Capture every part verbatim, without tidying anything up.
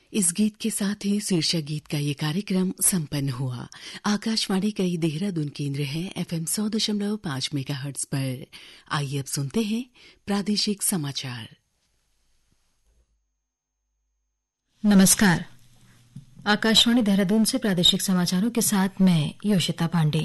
इस गीत के साथ ही शीर्षक गीत का ये कार्यक्रम संपन्न हुआ। आकाशवाणी का ये देहरादून केंद्र है एफएम सौ दशमलव पांच मेगाहर्ट्ज पर। आइए अब सुनते हैं प्रादेशिक समाचार। नमस्कार, आकाशवाणी देहरादून से प्रादेशिक समाचारों के साथ मैं योशिता पांडे।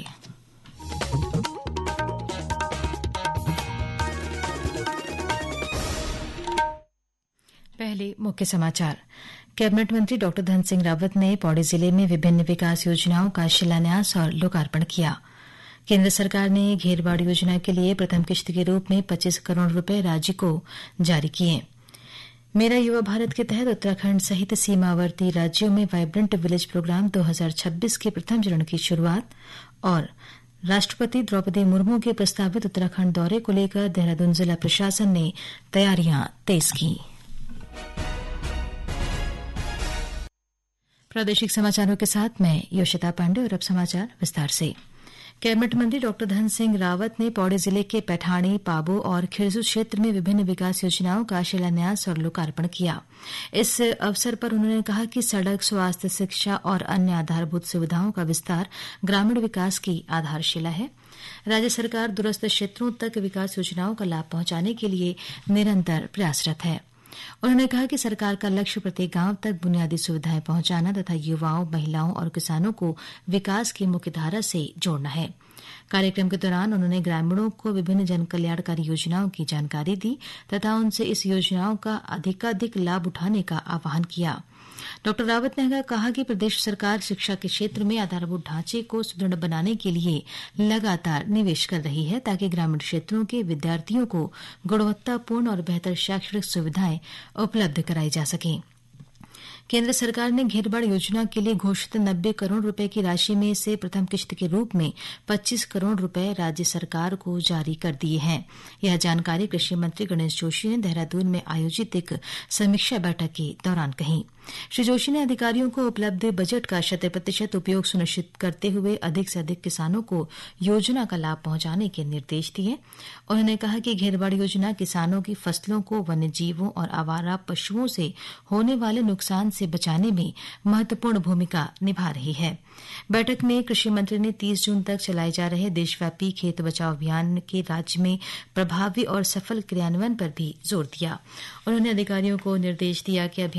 पहले मुख्य समाचार। कैबिनेट मंत्री डॉ धन सिंह रावत ने पौड़ी जिले में विभिन्न विकास योजनाओं का शिलान्यास और लोकार्पण किया। केंद्र सरकार ने घेरबाड़ योजना के लिए प्रथम किश्त के रूप में पच्चीस करोड़ रुपए राज्य को जारी किए। मेरा युवा भारत के तहत उत्तराखंड सहित सीमावर्ती राज्यों में वाइब्रेंट विलेज प्रोग्राम दो हज़ार छब्बीस के प्रथम चरण की शुरूआत और राष्ट्रपति द्रौपदी मुर्मू के प्रस्तावित उत्तराखंड दौरे को लेकर देहरादून जिला प्रशासन ने तैयारियां तेज की। प्रादेशिक समाचारों के साथ मैं योशिता पांडे और अब समाचार विस्तार से। कैबिनेट मंत्री डॉ धन सिंह रावत ने पौड़ी जिले के पैठाणी, पाबो और खिरसू क्षेत्र में विभिन्न विकास योजनाओं का शिलान्यास और लोकार्पण किया। इस अवसर पर उन्होंने कहा कि सड़क, स्वास्थ्य, शिक्षा और अन्य आधारभूत सुविधाओं का विस्तार ग्रामीण विकास की आधारशिला है। राज्य सरकार दूरस्थ क्षेत्रों तक विकास योजनाओं का लाभ पहुंचाने के लिए निरंतर प्रयासरत है। उन्होंने कहा कि सरकार का लक्ष्य प्रत्येक गांव तक बुनियादी सुविधाएं पहुंचाना तथा युवाओं, महिलाओं और किसानों को विकास की मुख्यधारा से जोड़ना है। कार्यक्रम के दौरान उन्होंने ग्रामीणों को विभिन्न जन कल्याणकारी योजनाओं की जानकारी दी तथा उनसे इस योजनाओं का अधिकाधिक लाभ उठाने का आह्वान किया। डॉ रावत ने कहा कि प्रदेश सरकार शिक्षा के क्षेत्र में आधारभूत ढांचे को सुदृढ़ बनाने के लिए लगातार निवेश कर रही है ताकि ग्रामीण क्षेत्रों के विद्यार्थियों को गुणवत्तापूर्ण और बेहतर शैक्षणिक सुविधाएं उपलब्ध कराई जा सकें। केंद्र सरकार ने घेरबाड़ योजना के लिए घोषित नब्बे करोड़ रुपए की राशि में से प्रथम किश्त के रूप में पच्चीस करोड़ रुपए राज्य सरकार को जारी कर दिए हैं। यह जानकारी कृषि मंत्री गणेश जोशी ने देहरादून में आयोजित एक समीक्षा बैठक के दौरान कही। श्री जोशी ने अधिकारियों को उपलब्ध बजट का शत प्रतिशत उपयोग सुनिश्चित करते हुए अधिक से अधिक किसानों को योजना का लाभ पहुंचाने के निर्देश दिए। उन्होंने कहा कि घेरबाड़ योजना किसानों की फसलों को वन्य जीवों और आवारा पशुओं से होने वाले नुकसान से बचाने में महत्वपूर्ण भूमिका निभा रही है। बैठक में कृषि मंत्री ने तीस जून तक चलाए जा रहे देशव्यापी खेत बचाओ अभियान के राज्य में प्रभावी और सफल क्रियान्वयन पर भी जोर दिया। उन्होंने अधिकारियों को निर्देश दिया कि